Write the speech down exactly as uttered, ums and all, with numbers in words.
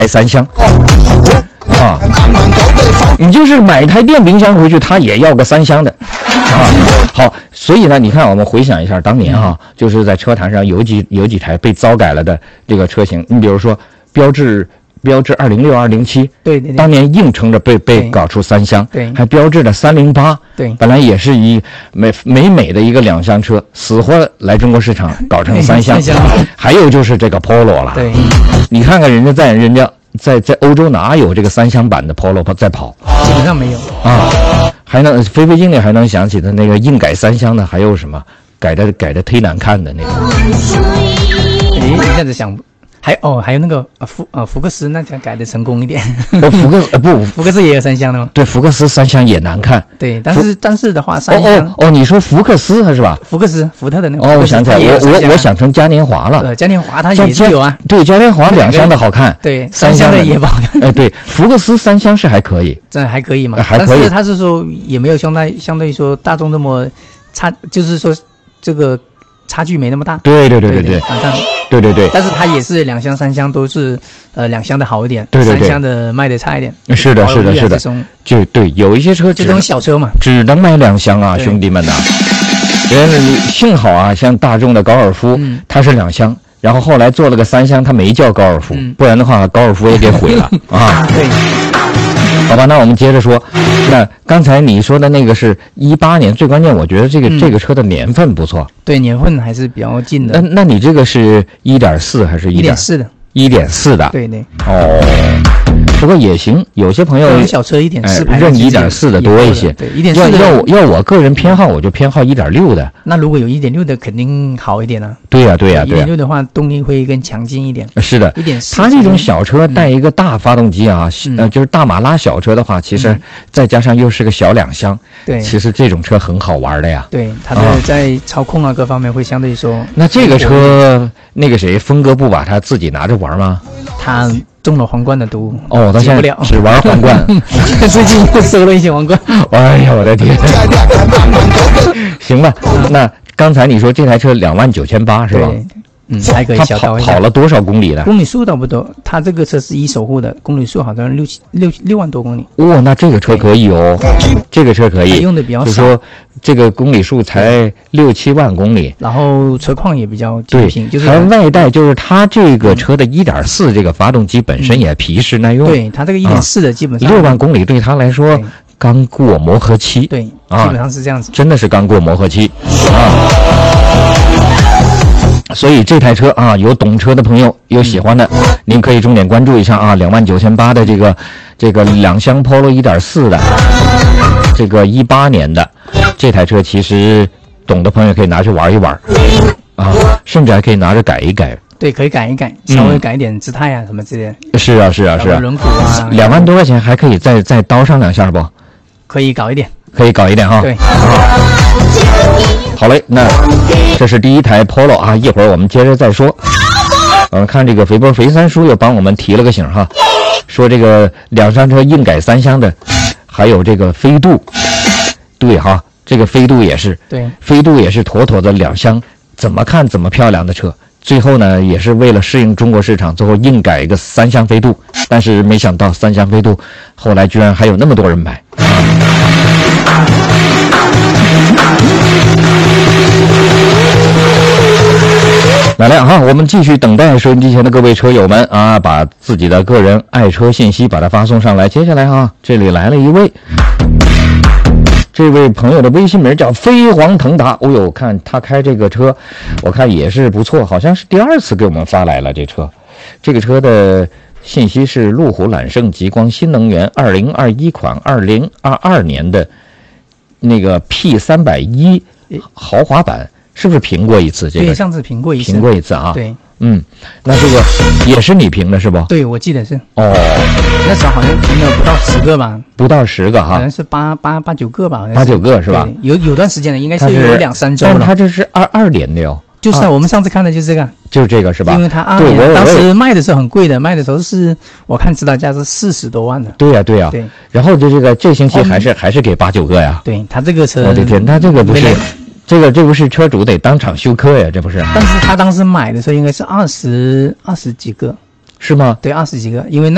三厢啊，你就是买一台电冰箱回去，他也要个三厢的啊。好，所以呢，你看我们回想一下当年啊，就是在车坛上有几有几台被糟改了的这个车型，你比如说标致。标致二零六、二零七， 对对对， 当年硬撑着被被搞出三厢， 对， 还标致的三零八， 对， 本来也是一美美美的一个两厢车，死活来中国市场搞成三厢。还有就是这个 Polo 了， 对， 你看看人家在人家在在欧洲哪有这个三厢版的 Polo 在跑？ 基本上没有啊， 还能飞飞经理还能想起的那个硬改三厢的，还有什么改的改的忒难看的那种。 哎，一下子想。还哦，还有那个呃福呃福克斯那才改的成功一点。 哦，福克呃不， 福克斯也有三厢的吗？ 对，福克斯三厢也难看。 对，但是但是的话，三厢哦哦哦，你说福克斯是吧？ 福克斯福特的那个。 哦，我想起来，我我我想成嘉年华了。 呃，嘉年华它也是有啊。 对，嘉年华两厢的好看。 对，三厢的也不好看。 哎，对，福克斯三厢是还可以， 这还可以嘛？ 还可以。 但是他是说也没有相当相对于说大众那么差，就是说这个差距没那么大。 对对对对对。 好像。 对对对， 但是它也是两厢三厢都是，呃，两厢的好一点， 对对对， 三厢的卖的差一点。 是的，是的，是的，就对，有一些车这种小车嘛， 只能卖两厢啊，兄弟们呐、啊。人幸好啊，像大众的高尔夫，嗯、它是两厢，然后后来做了个三厢，它没叫高尔夫，嗯、不然的话，高尔夫也给毁了啊。 对。 好吧，那我们接着说。那刚才你说的那个是一八年，最关键，我觉得这个、嗯、这个车的年份不错。 对，年份还是比较近的。 那那你这个是一点四还是一点四的？ 一点四的。 对对。 哦。不过也行，有些朋友小车一点四排认一点四的多一些。 对，一点四要要我要我个人偏好，我就偏好一点六的。 那如果有一点六的，肯定好一点啊。 对呀、啊、对呀、啊、对呀、啊。 一点六的话，动力会更强劲一点。 是的， 一点四。 它这种小车带一个大发动机啊，嗯、呃，就是大马拉小车的话，其实再加上又是个小两厢， 对、嗯， 其实这种车很好玩的呀。 对，它的在操控啊各方面会相对说。 那这个车，那个谁，峰哥不把它自己拿着玩吗？ 他。中了皇冠的毒哦，他现在只玩皇冠， 最近又收了一些皇冠。 哎呀，我的天！行吧，那刚才你说这台车两万九千八是吧？ 嗯，还可以小跑跑了多少公里了？ 公里数倒不多，它这个车是一手户的，公里数好像六七六六万多公里。 哇、哦，那这个车可以哦，这个车可以， 用的比较少， 就是说这个公里数才六七万公里， 然后车况也比较精品，就是还外带，就是它这个车的一点四这个发动机本身也皮实耐用。 对，它这个一点四的基本上六万公里对它来说刚过磨合期。 对， 啊， 基本上是这样子， 真的是刚过磨合期啊。所以这台车啊，有懂车的朋友，有喜欢的，嗯、您可以重点关注一下啊，两万九千八的这个这个两厢 Polo 一点四的，这个一八年的这台车，其实懂的朋友可以拿去玩一玩啊，甚至还可以拿着改一改。 对，可以改一改，稍微改一点姿态啊、嗯、什么之类的。 是啊，是啊，是啊。 轮毂啊， 两万多块钱还可以再再刀上两下不？ 可以搞一点， 可以搞一点哈。 对。 好嘞，那这是第一台 Polo 啊，一会儿我们接着再说。我们看这个肥波肥三叔又帮我们提了个醒哈，说这个两厢车硬改三厢的，还有这个飞度，对哈，这个飞度也是， 对， 飞度也是妥妥的两厢，怎么看怎么漂亮的车。最后呢，也是为了适应中国市场，最后硬改一个三厢飞度，但是没想到三厢飞度后来居然还有那么多人买。来来哈，我们继续等待收音机前的各位车友们啊，把自己的个人爱车信息把它发送上来。接下来哈，这里来了一位，这位朋友的微信名叫飞黄腾达。哦呦，看他开这个车，我看也是不错，好像是第二次给我们发来了这车。这个车的信息是路虎揽胜极光新能源二零二一款二零二二年的那个 P 三百一豪华版。是不是评过一次？这个对，上次评过一次， 评过一次啊。 对， 嗯，那这个也是你评的是不？ 对，我记得是。 哦， 那时候好像评了不到十个吧？ 不到十个哈， 好像是八八八九个吧？好像是八九个是吧？ 有有段时间了，应该是有两三周了。 但它这是二二年的哟， 就是我们上次看的就是这个， 就是这个是吧？ 因为它二年当时卖的时候很贵的，卖的时候是我看指导价是四十多万的。 对呀对呀。 对。 然后就这个这星期还是还是给八九个呀？ 对，他这个车， 我的天，他这个不是。这个这不是车主得当场休克呀，这不是？ 但是他当时买的时候应该是二十二十几个， 是吗？ 对，二十几个，因为那。